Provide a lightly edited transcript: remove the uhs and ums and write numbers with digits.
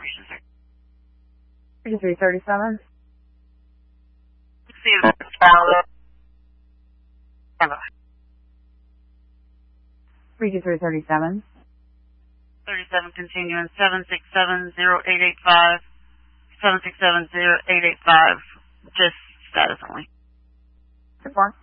information, sir. 3337. See you. 3337. 37 continuing 7670885. 7670885. Just status only. Report.